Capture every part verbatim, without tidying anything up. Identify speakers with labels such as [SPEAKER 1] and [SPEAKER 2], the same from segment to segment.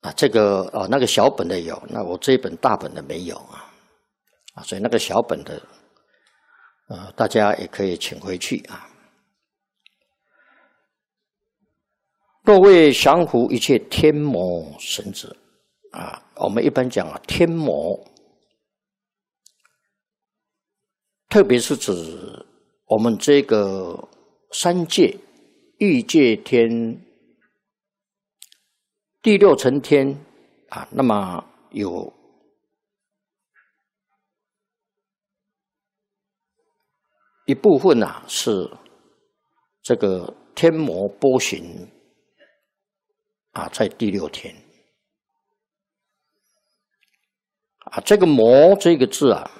[SPEAKER 1] 啊，这个啊那个小本的有，那我这一本大本的没有啊，啊，所以那个小本的，呃，大家也可以请回去啊。若为降伏一切天魔神子啊，我们一般讲啊，天魔，特别是指我们这个三界、欲界天、第六层天啊，那么有一部分啊是这个天魔波旬啊，在第六天啊，这个魔这个字啊，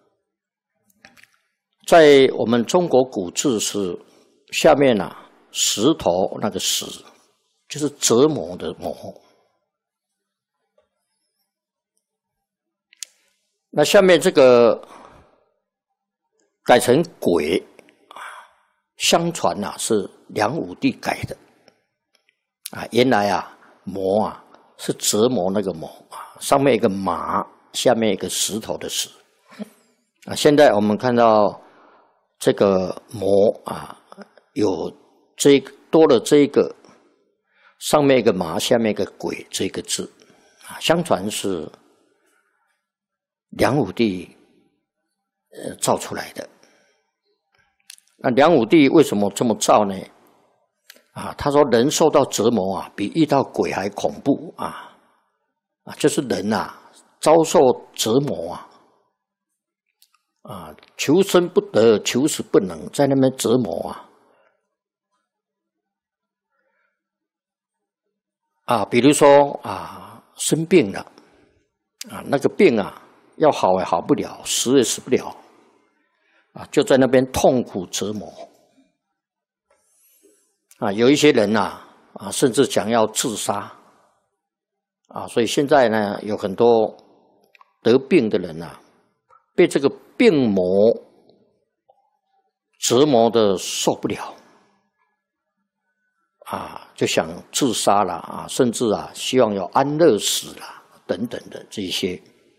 [SPEAKER 1] 在我们中国古字是下面啊石头那个石，就是折磨的磨。那下面这个改成鬼啊，相传啊是梁武帝改的啊。原来啊磨啊是折磨那个磨啊，上面一个马，下面一个石头的石啊。现在我们看到这个磨啊，有这多了这个上面一个马，下面一个鬼这个字啊，相传是梁武帝呃造出来的。那梁武帝为什么这么造呢？啊，他说人受到折磨啊，比遇到鬼还恐怖啊！啊，就是人啊，遭受折磨啊，啊，求生不得，求死不能，在那边折磨啊。啊，比如说啊，生病了，啊，那个病啊，要好也好不了，死也死不了，啊，就在那边痛苦折磨。啊，有一些人呐，啊，甚至想要自杀，啊，所以现在呢，有很多得病的人呐，被这个病魔折磨的受不了，啊，就想自杀了啊，甚至啊，希望要安乐死了等等的这些，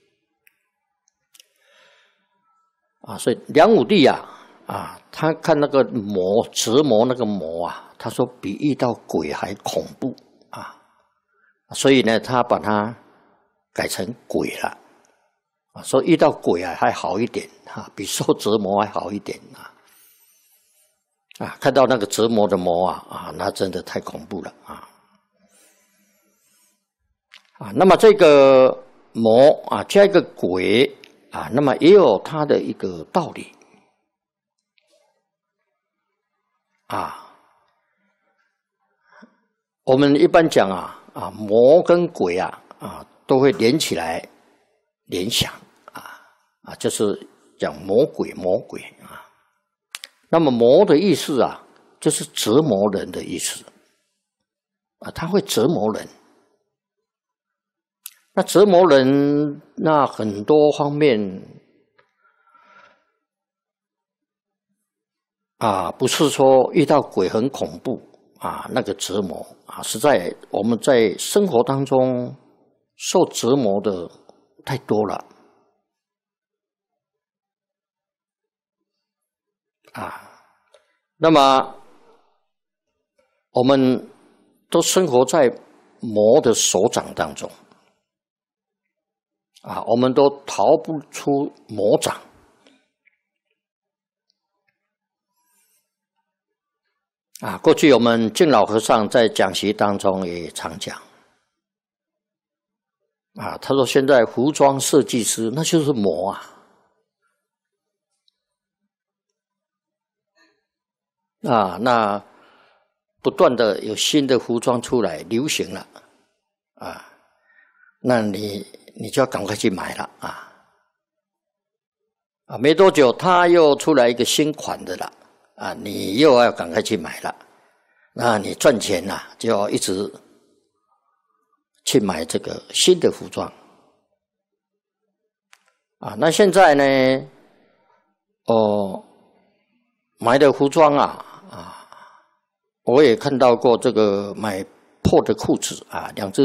[SPEAKER 1] 啊，所以梁武帝啊，啊，他看那个魔折磨那个魔啊。他说比遇到鬼还恐怖啊，所以呢，他把它改成鬼了啊，说遇到鬼啊还好一点啊，比受折磨还好一点啊啊，看到那个折磨的魔啊啊，那真的太恐怖了啊啊，那么这个魔啊加一个鬼啊，那么也有它的一个道理啊。我们一般讲啊啊，魔跟鬼啊啊都会连起来联想啊啊，就是讲魔鬼魔鬼啊。那么魔的意思啊，就是折磨人的意思啊，他会折磨人。那折磨人，那很多方面啊，不是说遇到鬼很恐怖。啊，那个折磨啊，实在我们在生活当中受折磨的太多了啊。那么我们都生活在魔的手掌当中啊，我们都逃不出魔掌。啊，过去我们净老和尚在讲习当中也常讲，啊，他说现在服装设计师那就是魔啊，啊，那不断的有新的服装出来流行了，啊，那你你就要赶快去买了啊，啊，没多久他又出来一个新款的了。啊，你又要赶快去买了，那你赚钱呐，就要一直去买这个新的服装啊。那现在呢，哦，买的服装啊啊，我也看到过这个买破的裤子啊，两只。